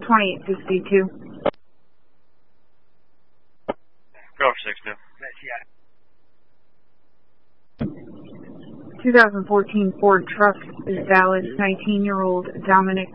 2862. Go for 62. 2014 Ford truck is valid. 19-year-old Dominic